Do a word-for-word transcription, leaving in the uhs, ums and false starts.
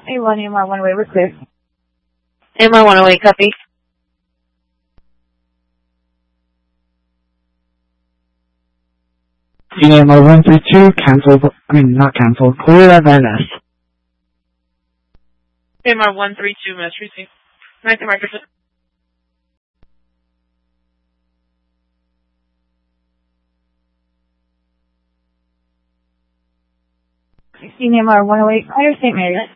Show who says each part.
Speaker 1: A one, A M R one way, we're clear.
Speaker 2: A M R one oh eight, copy.
Speaker 3: A M R one three two, cancelled, I mean, not cancelled, clear at Van Ness.
Speaker 2: A M R one three two, Mass Receiving. Nice to Marcus.
Speaker 1: sixteen A M R one oh eight, Fire Saint Mary's.